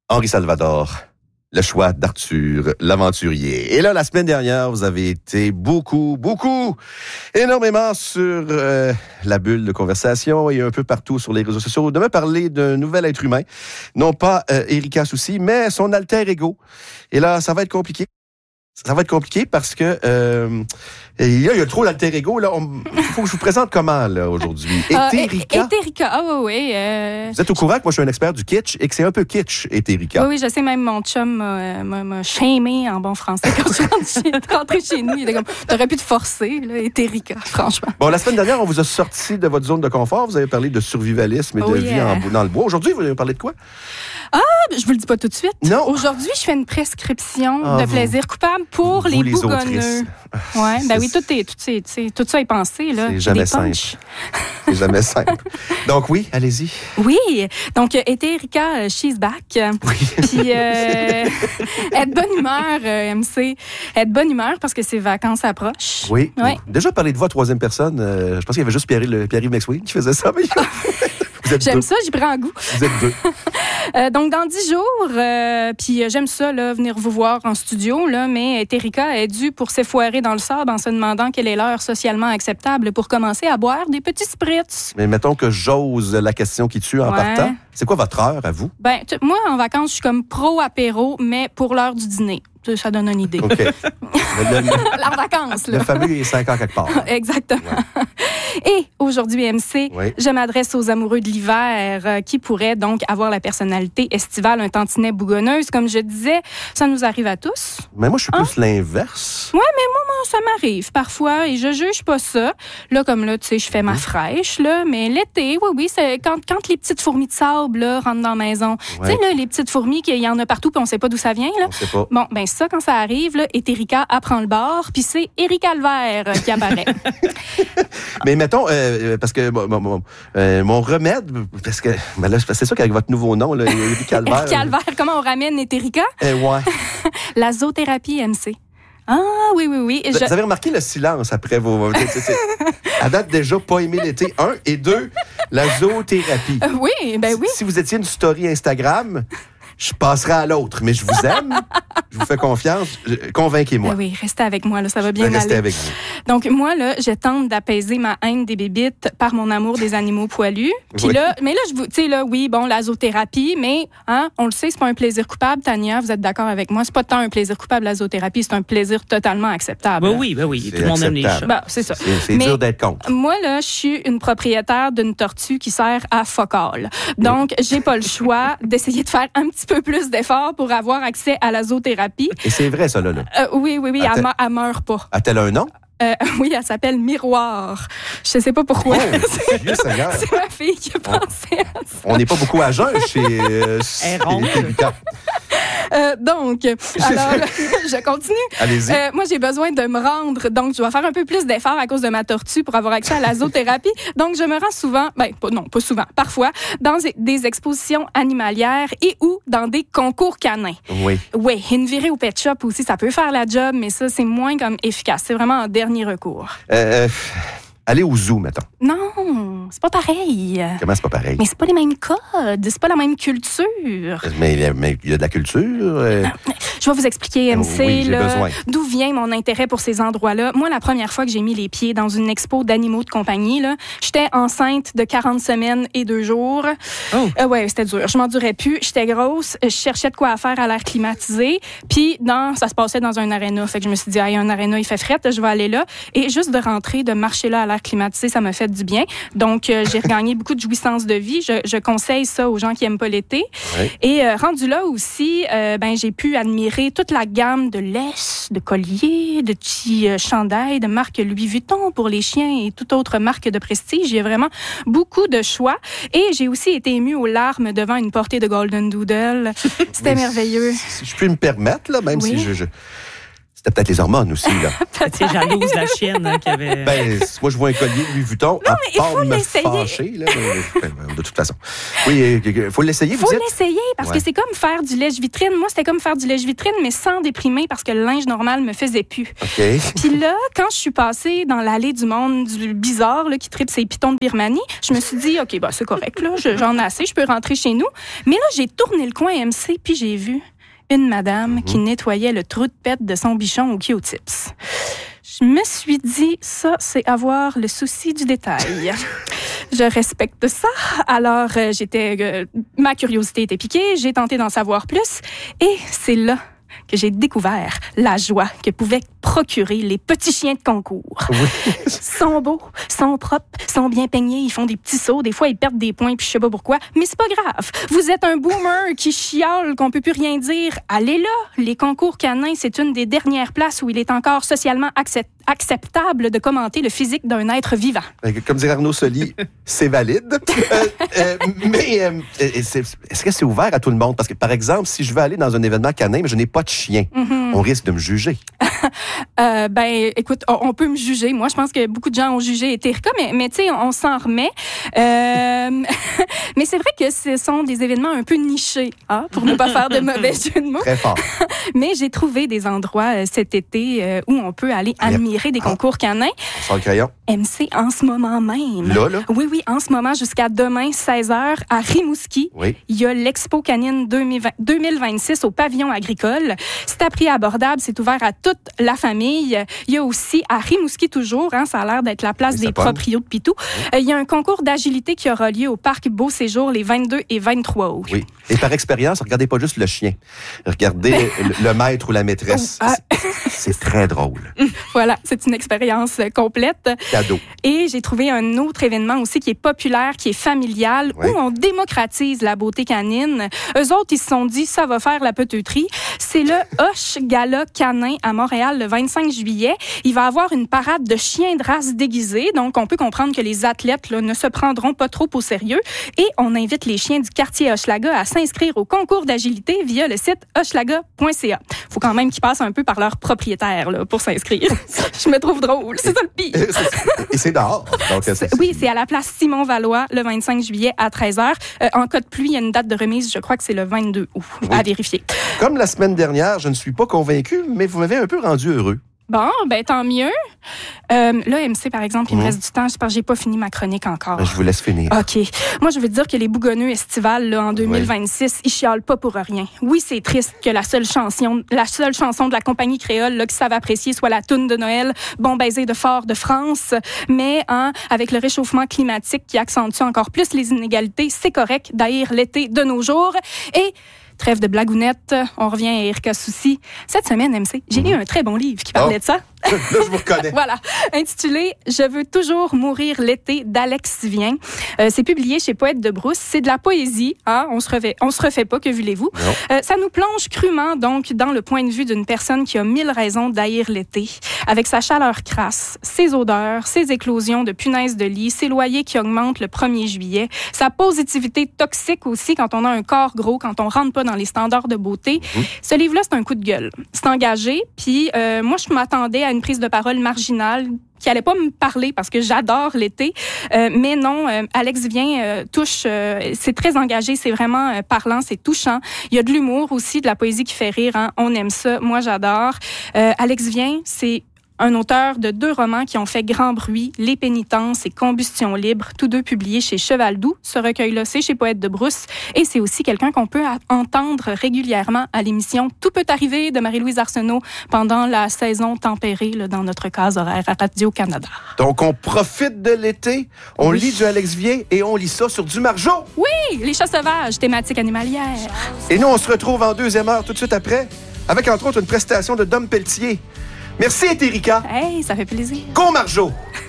Henri Salvador, le choix d'Arthur l'aventurier. Et là, la semaine dernière, vous avez été énormément sur la bulle de conversation et un peu partout sur les réseaux sociaux de me parler d'un nouvel être humain. Non pas Erika Soucy, mais son alter ego. Et là, ça va être compliqué. Ça va être compliqué parce que il y a trop d'alter ego. Là, il faut que je vous présente comment là aujourd'hui. Éthérica. Éthérica, oui. Vous êtes au courant que moi je suis un expert du kitsch et que c'est un peu kitsch, Éthérica. Oui, je sais, même mon chum m'a shamé en bon français quand je suis rentrée chez nous. Il était comme, t'aurais pu te forcer, là, Éthérica, franchement. Bon, la semaine dernière, on vous a sorti de votre zone de confort. Vous avez parlé de survivalisme et de vie dans le bois. Aujourd'hui, vous avez parlé de quoi? Je vous le dis pas tout de suite. Non. Aujourd'hui, je fais une prescription de plaisir coupable pour les bougonneux. Ouais, ben oui, tout ça est pensé là. C'est jamais simple. C'est jamais simple. Donc oui, allez-y. Oui, donc Éthérica, she's back. Oui. Puis être bonne humeur, MC. Être bonne humeur parce que ses vacances approchent. Oui. Ouais. Déjà parler de vous à troisième personne. Je pense qu'il y avait juste Pierre-Yves McSween qui faisait ça. Mais j'aime ça, j'y prends goût. Vous êtes deux. Donc, dans 10 jours, puis j'aime ça, là, venir vous voir en studio, là, mais Éthérica est due pour s'effoirer dans le sable en se demandant quelle est l'heure socialement acceptable pour commencer à boire des petits spritz. Mais mettons que j'ose la question qui tue en partant. C'est quoi votre heure à vous? Ben, moi, en vacances, je suis comme pro-apéro, mais pour l'heure du dîner. Ça donne une idée. OK. En vacances, là. Le fameux est 5 heures quelque part. Exactement. Ouais. Et aujourd'hui, MC, je m'adresse aux amoureux de l'hiver qui pourraient donc avoir la personnalité estivale, un tantinet bougonneuse. Comme je disais, ça nous arrive à tous. Mais moi, je suis plus l'inverse. Oui, mais moi, ça m'arrive parfois et je juge pas ça. Là, comme là, tu sais, je fais ma fraîche, là, mais l'été, oui, c'est quand les petites fourmis de sable là, rentrent dans la maison. Tu sais, là, les petites fourmis, il y en a partout puis on sait pas d'où ça vient. Là. On sait pas. Bon, ben ça, quand ça arrive, là, Éthérica apprend le bord, puis c'est Erika Calvaire qui apparaît. Mais mettons, parce que mon remède, parce que là, c'est sûr qu'avec votre nouveau nom, là, Erika Calvaire. Erika Calvaire, comment on ramène Éthérica? Ouais. La zoothérapie, MC. Ah, oui. Vous avez remarqué le silence après vos... À date, déjà, pas aimer l'été. 1 et 2, la zoothérapie. Oui, ben oui. Si vous étiez une story Instagram... Je passerai à l'autre, mais je vous aime, je vous fais confiance, convainquez-moi. Oui, restez avec moi, là, ça va bien aller. Restez avec vous. Donc, moi, là, je tente d'apaiser ma haine des bébites par mon amour des animaux poilus. Puis là, mais là, tu sais, là, oui, bon, la zoothérapie, mais, on le sait, c'est pas un plaisir coupable, Tania, vous êtes d'accord avec moi? C'est pas tant un plaisir coupable, la zoothérapie, c'est un plaisir totalement acceptable. Oui, tout le monde aime les chats. Bon, c'est ça. C'est dur d'être contre. Moi, là, je suis une propriétaire d'une tortue qui sert à focal. Donc, j'ai pas le choix d'essayer de faire un petit peu plus d'efforts pour avoir accès à la zoothérapie. Et c'est vrai, ça, là. Oui, elle meurt pas. A-t-elle un nom? Oui, elle s'appelle Miroir. Je sais pas pourquoi. C'est ma fille qui a pensé à ça. On n'est pas beaucoup à jeun chez Éthérica. Donc, alors, je continue. Allez-y. Moi, j'ai besoin de me rendre. Donc, je vais faire un peu plus d'efforts à cause de ma tortue pour avoir accès à la zoothérapie. Donc, je me rends souvent, pas souvent, parfois, dans des expositions animalières et ou dans des concours canins. Oui. Oui, une virée au pet shop aussi, ça peut faire la job, mais ça, c'est moins comme efficace. C'est vraiment en dernier recours. Aller au zoo, mettons. Non, c'est pas pareil. Comment c'est pas pareil? Mais c'est pas les mêmes codes, c'est pas la même culture. Mais il y a de la culture. Je vais vous expliquer, MC, oui, j'ai besoin. D'où vient mon intérêt pour ces endroits-là. Moi, la première fois que j'ai mis les pieds dans une expo d'animaux de compagnie, là, j'étais enceinte de 40 semaines et 2 jours. Ouais, c'était dur. Je m'endurais plus. J'étais grosse. Je cherchais de quoi faire à l'air climatisé. Puis, ça se passait dans un aréna. Fait que je me suis dit, un aréna, il fait frette, je vais aller là. Et juste de rentrer, de marcher là à l'air climatisé, ça m'a fait du bien. Donc, j'ai regagné beaucoup de jouissance de vie. Je conseille ça aux gens qui aiment pas l'été. Oui. Et rendu là aussi, j'ai pu admirer toute la gamme de laisses, de colliers, de petits chandails de marque Louis Vuitton pour les chiens et toute autre marque de prestige. Il y a vraiment beaucoup de choix. Et j'ai aussi été émue aux larmes devant une portée de Golden Doodle. C'était merveilleux. Si je peux me permettre, là, même si je C'était peut-être les hormones aussi, là. C'est jalouse, la chienne, qui avait... Moi, je vois un collier de Louis Vuitton. Non, mais il faut l'essayer. Fâcher, là, de toute façon. Oui, il faut l'essayer, vous dites? Il faut l'essayer, parce que c'est comme faire du lèche-vitrine. Moi, c'était comme faire du lèche-vitrine, mais sans déprimer, parce que le linge normal me faisait plus. OK. Puis là, quand je suis passée dans l'allée du monde du bizarre, là, qui tripe ses pitons de Birmanie, je me suis dit, OK, c'est correct, là, j'en ai assez, je peux rentrer chez nous. Mais là, j'ai tourné le coin MC, puis j'ai vu une madame qui nettoyait le trou de pète de son bichon au Q-tips. Je me suis dit, ça, c'est avoir le souci du détail. Je respecte ça. Alors, ma curiosité était piquée, j'ai tenté d'en savoir plus, et c'est là que j'ai découvert la joie que pouvaient procurer les petits chiens de concours. Oui. Sont beaux, sont propres, sont bien peignés, ils font des petits sauts, des fois ils perdent des points, puis je sais pas pourquoi, mais c'est pas grave. Vous êtes un boomer qui chiale qu'on peut plus rien dire. Allez là, les concours canins, c'est une des dernières places où il est encore socialement acceptable de commenter le physique d'un être vivant. Comme dirait Arnaud Soli, c'est valide. Mais est-ce que c'est ouvert à tout le monde? Parce que, par exemple, si je veux aller dans un événement canin, mais je n'ai pas de chien, on risque de me juger. Écoute, on peut me juger. Moi, je pense que beaucoup de gens ont jugé Eterica, mais tu sais, on s'en remet. Mais c'est vrai que ce sont des événements un peu nichés, pour ne pas faire de mauvais jeu de mots. Très fort. Mais j'ai trouvé des endroits cet été où on peut aller admirer des concours canins. On sort le crayon. MC en ce moment même. Là? Oui, en ce moment, jusqu'à demain, 16h, à Rimouski. Oui. Il y a l'Expo canine 2026 au pavillon agricole. C'est à prix abordable, c'est ouvert à toute la famille. Il y a aussi, à Rimouski toujours, ça a l'air d'être la place des proprios de Pitou, il y a un concours d'agilité qui aura lieu au parc Beau Séjour les 22 et 23 août. Oui. Et par expérience, regardez pas juste le chien. Regardez le maître ou la maîtresse. C'est très drôle. Voilà, c'est une expérience complète. Cadeau. Et j'ai trouvé un autre événement aussi qui est populaire, qui est familial, où on démocratise la beauté canine. Eux autres, ils se sont dit, ça va faire la peteuterie. C'est le Hoche Gala canin à Montréal le 25 juillet. Il va y avoir une parade de chiens de race déguisés. Donc, on peut comprendre que les athlètes ne se prendront pas trop au sérieux. Et on invite les chiens du quartier Hochelaga à s'inscrire au concours d'agilité via le site hochelaga.ca. Faut quand même qu'ils passent un peu par leur propriétaire pour s'inscrire. Je me trouve drôle. C'est ça le pire. Et c'est dehors. Donc, c'est à la place Simon-Valois le 25 juillet à 13h. En cas de pluie, il y a une date de remise. Je crois que c'est le 22 août. À vérifier. Comme la semaine dernière, je ne suis pas convaincu, mais vous m'avez un peu rendu heureux. Bon, tant mieux. Là, MC, par exemple, il me reste du temps. J'espère que j'ai pas fini ma chronique encore. Je vous laisse finir. OK. Moi, je veux dire que les bougonneux estivales, en 2026, ils chialent pas pour rien. Oui, c'est triste que la seule chanson de la compagnie créole qu'ils savent apprécier soit la toune de Noël, Bon baiser de Fort de France. Mais, avec le réchauffement climatique qui accentue encore plus les inégalités, c'est correct d'haïr l'été de nos jours. Et trêve de blagounettes, on revient à Erika Soucy. Cette semaine, MC, j'ai lu un très bon livre qui parlait de ça. Là, je vous reconnais. Voilà, intitulé « Je veux toujours mourir l'été » d'Alex Vien. C'est publié chez Poète de Brousse. C'est de la poésie, on se refait pas, que voulez-vous. Ça nous plonge crûment, donc, dans le point de vue d'une personne qui a 1000 raisons d'haïr l'été, avec sa chaleur crasse, ses odeurs, ses éclosions de punaises de lit, ses loyers qui augmentent le 1er juillet, sa positivité toxique aussi quand on a un corps gros, quand on rentre pas dans les standards de beauté. Ce livre-là, c'est un coup de gueule. C'est engagé, puis moi, je m'attendais à une prise de parole marginale qui allait pas me parler parce que j'adore l'été. Mais non, Alex Vien touche, c'est très engagé, c'est vraiment parlant, c'est touchant. Il y a de l'humour aussi, de la poésie qui fait rire. On aime ça, moi j'adore. Alex Vien, c'est un auteur de 2 romans qui ont fait grand bruit, Les Pénitences et Combustion libre, tous 2 publiés chez Cheval Doux. Ce recueil-là, c'est chez Poète de Brousse. Et c'est aussi quelqu'un qu'on peut entendre régulièrement à l'émission Tout peut arriver de Marie-Louise Arsenault pendant la saison tempérée dans notre case horaire à Radio-Canada. Donc, on profite de l'été, on lit du Alex Vien et on lit ça sur du Margeau. Oui, les chats sauvages, thématique animalière. Et nous, on se retrouve en 2e heure tout de suite après, avec entre autres une prestation de Dom Pelletier. Merci, Eterica. Hey, ça fait plaisir. Go, Margeau!